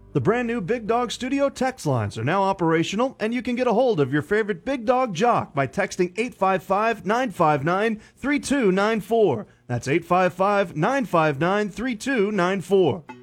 The brand new Big Dog Studio text lines are now operational, and you can get a hold of your favorite Big Dog jock by texting 855-959-3294. That's 855-959-3294.